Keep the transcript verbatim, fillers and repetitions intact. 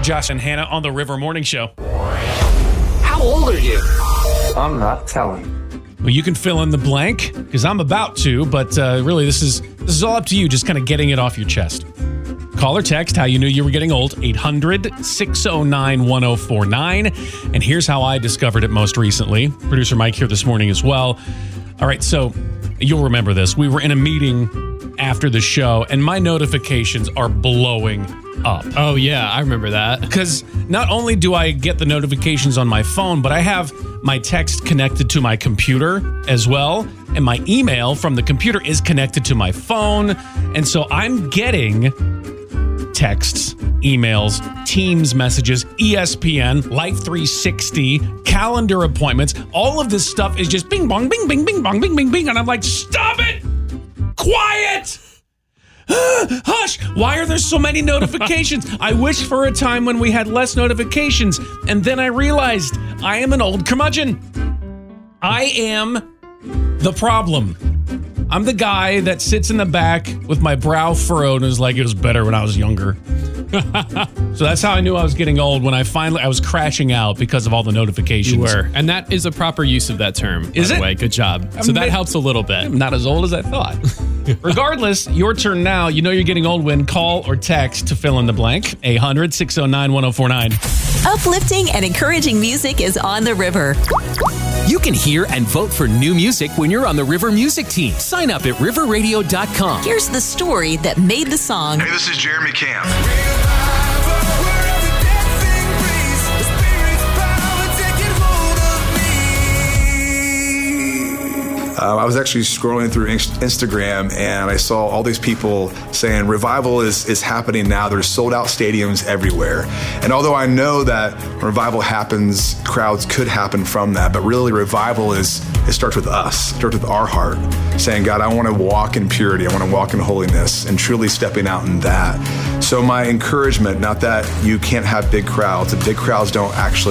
Josh and Hannah on the River Morning Show. How old are you? I'm not telling. Well, you can fill in the blank because I'm about to, but uh, really, this is this is all up to you. Just kind of getting it off your chest. Call or text how you knew you were getting old, eight hundred, six oh nine, one oh four nine. And here's how I discovered it most recently. Producer Mike here this morning as well. All right, so you'll remember this. We were in a meeting after the show, and my notifications are blowing up. Oh, yeah, I remember that. Because not only do I get the notifications on my phone, but I have my text connected to my computer as well. And my email from the computer is connected to my phone. And so I'm getting texts, emails, Teams messages, E S P N, Life three sixty, calendar appointments. All of this stuff is just bing, bong, bing, bing, bing, bong, bing, bing, bing. And I'm like, stop it! Quiet! Hush! Why are there so many notifications? I wish for a time when we had less notifications. And then I realized I am an old curmudgeon. I am the problem. I'm the guy that sits in the back with my brow furrowed and is like, it was better when I was younger. So that's how I knew I was getting old, when I finally, I was crashing out because of all the notifications. You were. And that is a proper use of that term, by Is the it? way. Good job. I'm So that mid- helps a little bit. I'm not as old as I thought. Regardless, your turn now. You know you're getting old when call or text to fill in the blank. eight hundred, six oh nine, one oh four nine. Uplifting and encouraging music is on the river. You can hear and vote for new music when you're on the River Music Team. Sign up at river radio dot com. Here's the story that made the song. Hey, this is Jeremy Camp. Uh, I was actually scrolling through Inst- Instagram and I saw all these people saying revival is, is happening now. There's sold out stadiums everywhere. And although I know that when revival happens, crowds could happen from that, but really revival is, it starts with us, it starts with our heart, saying, God, I want to walk in purity. I want to walk in holiness and truly stepping out in that. So my encouragement, not that you can't have big crowds, the big crowds don't actually